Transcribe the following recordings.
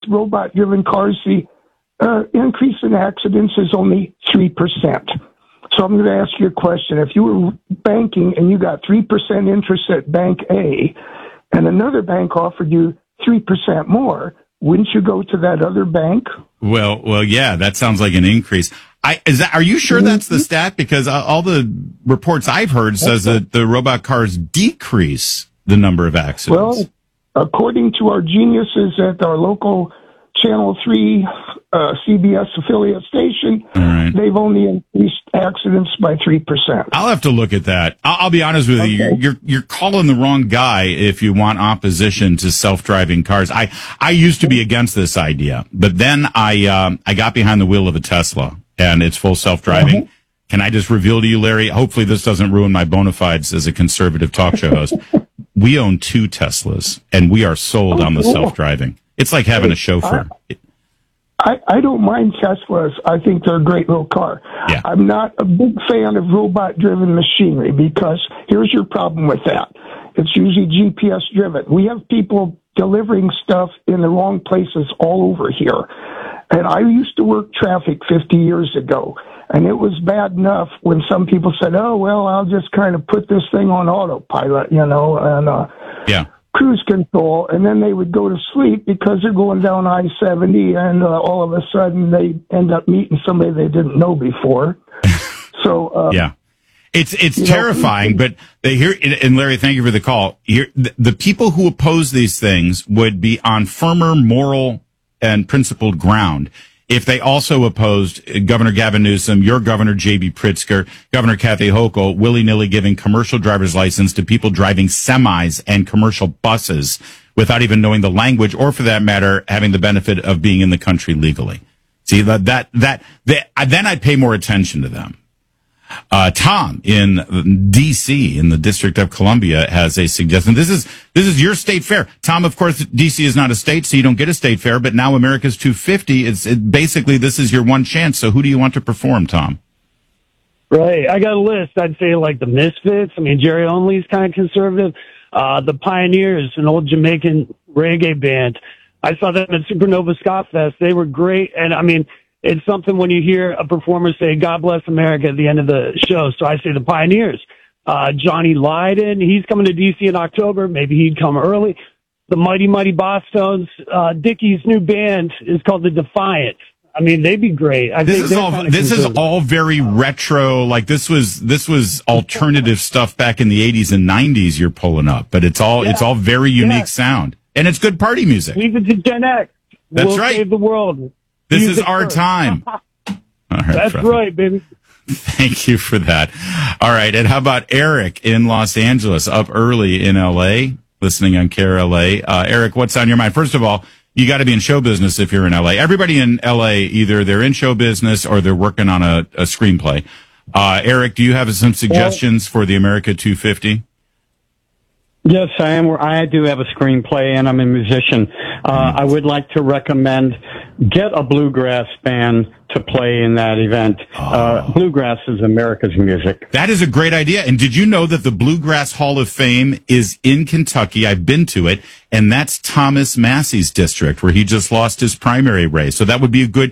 robot-driven cars, the increase in accidents is only 3%. So I'm going to ask you a question. If you were banking and you got 3% interest at Bank A, and another bank offered you 3% more, wouldn't you go to that other bank? Well, yeah, that sounds like an increase. Are you sure that's the stat? Because all the reports I've heard says that the robot cars decrease the number of accidents. Well, according to our geniuses at our local Channel 3 CBS affiliate station, right, they've only increased accidents by 3%. I'll have to look at that. I'll be honest with you. You're calling the wrong guy if you want opposition to self-driving cars. I used to be against this idea, but then I got behind the wheel of a Tesla, and it's full self-driving. Can I just reveal to you, Larry? Hopefully this doesn't ruin my bona fides as a conservative talk show host. We own 2 Teslas, and we are sold on the self-driving. It's like having a chauffeur. I don't mind Teslas. I think they're a great little car. Yeah. I'm not a big fan of robot-driven machinery because here's your problem with that. It's usually GPS-driven. We have people delivering stuff in the wrong places all over here. And I used to work traffic 50 years ago, and it was bad enough when some people said, oh, well, I'll just kind of put this thing on autopilot, and cruise control, and then they would go to sleep because they're going down I-70, and all of a sudden they end up meeting somebody they didn't know before. So, It's terrifying, but and Larry, thank you for the call. The people who oppose these things would be on firmer moral and principled ground if they also opposed Governor Gavin Newsom, your Governor J.B. Pritzker, Governor Kathy Hochul, willy-nilly giving commercial driver's license to people driving semis and commercial buses without even knowing the language, or for that matter, having the benefit of being in the country legally. See, then I'd pay more attention to them. Tom in D.C. in the District of Columbia has a suggestion. This is your state fair. Tom, of course, D.C. is not a state, so you don't get a state fair, but now America's 250. Basically, this is your one chance. So who do you want to perform, Tom? Right. I got a list. I'd say like the Misfits. I mean, Jerry Only's kind of conservative. The Pioneers, an old Jamaican reggae band. I saw them at Supernova Ska Fest. They were great. And I mean, it's something when you hear a performer say, God bless America at the end of the show. So I say the Pioneers. Johnny Lydon, he's coming to D.C. in October. Maybe he'd come early. The Mighty Mighty Bosstones. Dickie's new band is called The Defiant. I mean, they'd be great. This is all very retro. Like this was alternative stuff back in the 80s and 90s you're pulling up, but it's all very unique sound. And it's good party music. Leave it to Gen X. That's right. Save the world. This is our time. All right, that's right, baby. Thank you for that. All right. And how about Eric in Los Angeles, up early in L.A., listening on KRLA? Eric, what's on your mind? First of all, you got to be in show business if you're in L.A. Everybody in L.A., either they're in show business or they're working on a screenplay. Eric, do you have some suggestions for the America 250? Yes, I am. I do have a screenplay, and I'm a musician. I would like to recommend get a bluegrass band to play in that event. Bluegrass is America's music. That is a great idea. And did you know that the Bluegrass Hall of Fame is in Kentucky? I've been to it, and that's Thomas Massey's district, where he just lost his primary race. So that would be a good,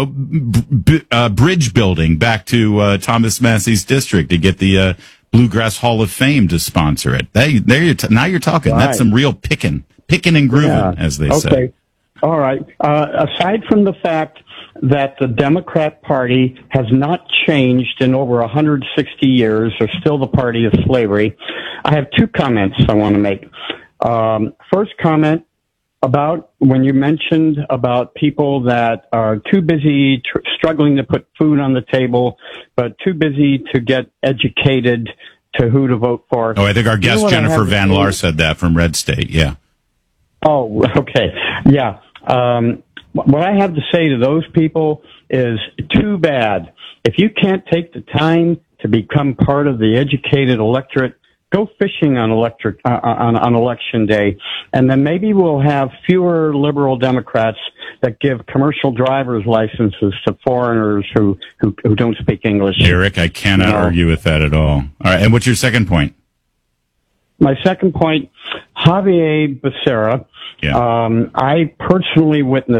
bridge building back to Thomas Massey's district to get the Bluegrass Hall of Fame to sponsor it. Now you're talking. Right. That's some real picking and grooving, as they say. All right. Aside from the fact that the Democrat Party has not changed in over 160 years, they're still the party of slavery, I have 2 comments I want to make. First comment about when you mentioned about people that are too busy struggling to put food on the table, but too busy to get educated to who to vote for. Oh, I think our guest Jennifer Van Laar said that from Red State. Yeah. Oh, okay. Yeah. What I have to say to those people is too bad. If you can't take the time to become part of the educated electorate, go fishing on election day, and then maybe we'll have fewer liberal Democrats that give commercial driver's licenses to foreigners who don't speak English. Eric, I cannot argue with that at all. All right, and what's your second point? My second point, Javier Becerra. Yeah. I personally witnessed